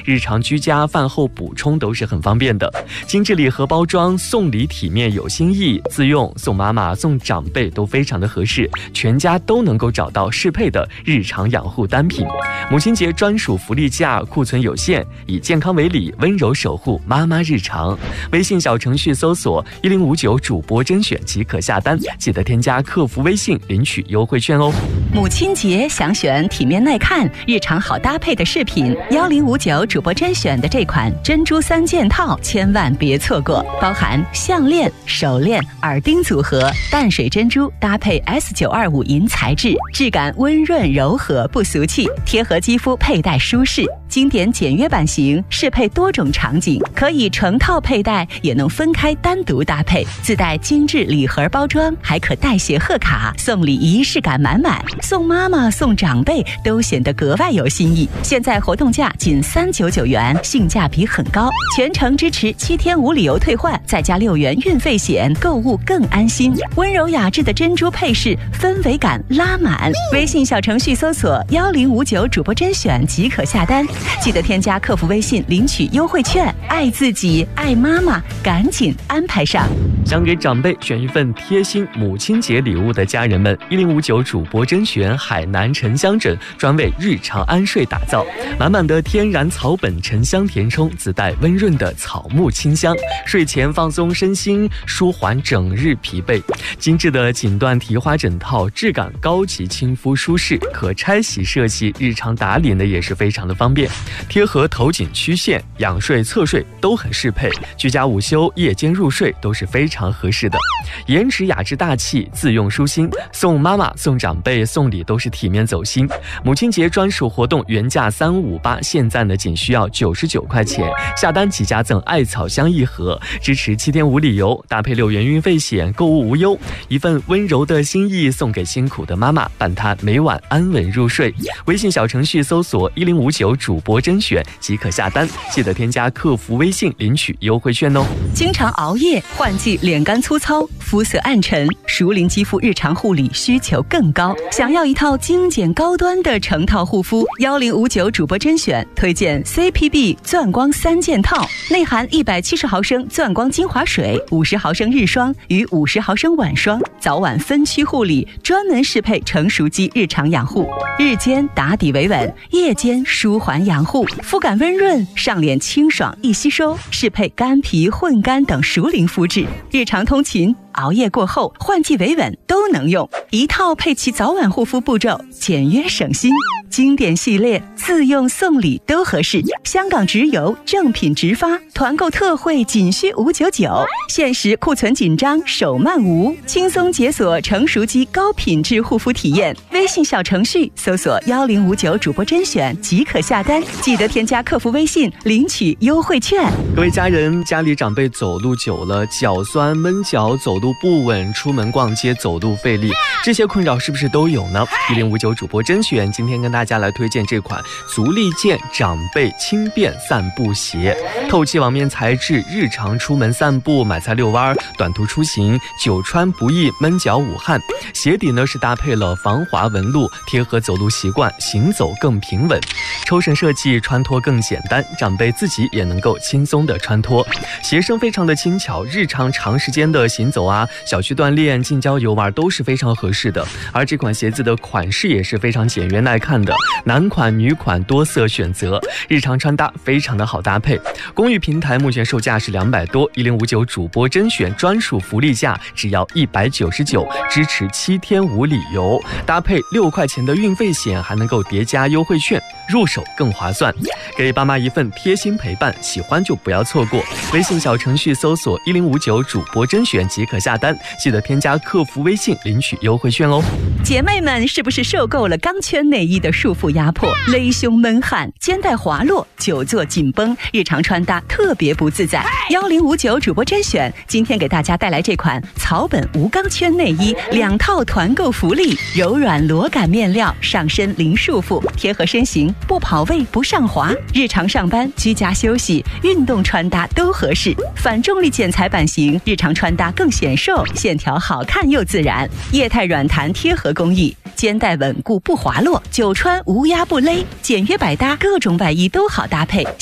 日常居家饭后补充都是很方便的。精致礼盒包装，送礼体面有新意，自用送妈妈送长辈都非常的合适，全家都能够找到适配的日常养护单品。母亲节专属福利价，库存有限，以健康为礼，温柔守护妈妈日常。微信小程序搜索1059主播甄选即可下单，记得添加客服微信领取优惠券哦。 母亲节想选体面耐看、日常好搭配的饰品，1059主播甄选的这款珍珠3件套千万别错过，包含项链、手链、耳钉组合，淡水珍珠搭配 S925 银材质，质感温润柔和不俗气，贴合肌肤佩戴舒适。经典简约版型，适配多种场景，可以成套佩戴，也能分开单独搭配。自带精致礼盒包装，还可代写贺卡，送礼仪式感满满，送妈妈送长辈都显得格外有新意。现在活动价仅399元，性价比很高，全程支持7天无理由退换，再加6元运费险，购物更安心。温柔雅致的珍珠配饰，氛围感拉满。微信小程序搜索1059主播甄选即可下单，记得添加客服微信领取优惠券。爱自己爱妈妈，赶紧安排上。 想给长辈选一份贴心母亲节礼物的家人们，1059主播甄选海南沉香枕专为日常安睡打造，满满的天然草本沉香填充，自带温润的草木清香，睡前放松身心，舒缓整日疲惫。精致的锦缎提花枕套，质感高级亲肤舒适，可拆洗设计，日常打理呢也是非常的方便，贴合头颈曲线，仰睡侧睡都很适配，居家午休夜间入睡都是非常合适的。颜值雅致大气，自用舒心，送妈妈送长辈送礼都是体面走心。母亲节专属活动原价358，现在呢仅需要99块钱，下单即加赠艾草香1盒，支持7天无理由，搭配6元运费险，购物无忧。一份温柔的心意送给辛苦的妈妈，伴她每晚安稳入睡。微信小程序搜索1059主播甄选即可下单，记得添加客服微信领取优惠券哦。 经常熬夜，换季脸干粗糙，肤色暗沉，熟龄肌肤日常护理需求更高，想要一套精简高端的成套护肤，1059主播甄选推荐 CPB 钻光3件套，内含170毫升钻光精华水、50毫升日霜与50毫升晚霜，早晚分区护理，专门适配成熟肌日常养护，日间打底维稳，夜间舒缓养护，肤感温润，上脸清爽易吸收，适配干皮混干等熟龄肤质，日常通勤熬夜过后换季维稳都能用，一套配齐早晚护肤步骤，简约省心。经典系列自用送礼都合适，香港直邮，正品直发，团购特惠仅需599，限时库存紧张，手慢无，轻松解锁成熟肌高品质护肤体验。微信小程序搜索1059主播甄选即可下单，记得添加客服微信领取优惠券。 各位家人，家里长辈走路久了，脚酸闷脚，走路不稳，出门逛街走路费力，这些困扰是不是都有呢？1059主播甄选今天跟大家来推荐这款足力健长辈轻便散步鞋，透气网面材质，日常出门散步、买菜遛弯、短途出行久穿不易，闷脚捂汗。鞋底呢是搭配了防滑纹路，贴合走路习惯，行走更平稳。抽绳设计，穿脱更简单，长辈自己也能够轻松的穿脱。鞋身非常的轻巧，日常长时间的行走啊、小区锻炼、近郊游玩都是非常合适的。而这款鞋子的款式也是非常简约耐看的，男款女款多色选择，日常穿搭非常的好搭配。公寓平台目前售价是200多，1059主播甄选专属福利价只要199，支持7天无理由，搭配6块钱的运费险，还能够叠加优惠券，入手更划算。给爸妈一份贴心陪伴，喜欢就不要错过。微信小程序搜索1059主播甄选即可下单，记得添加客服微信领取优惠券哦。 姐妹们，是不是受够了钢圈内衣的束缚压迫，勒胸闷汗，肩带滑落，久坐紧绷，日常穿搭特别不自在？1059主播甄选今天给大家带来这款草本无钢圈内衣2套团购福利，柔软裸感面料，上身零束缚，贴合身形，不跑位不上滑，日常上班、居家休息、运动穿搭都合适。反重力剪裁版型，日常穿搭更显瘦，线条好看又自然。液态软弹贴合工艺，肩带稳固不滑落，久穿无压不勒，简约百搭，各种外衣都好搭配。